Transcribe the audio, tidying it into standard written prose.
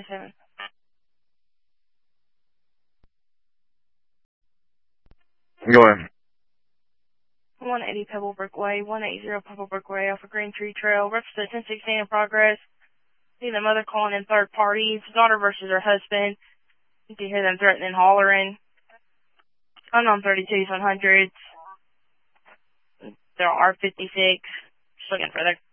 7. Go ahead. 180 Pebblebrook Way, 180 Pebblebrook Way off of Green Tree Trail. Represent 1016 in progress. See the mother calling in third parties. Daughter versus her husband. You can hear them threatening, hollering. Unknown 32s, 100s. There are 56. Just looking for their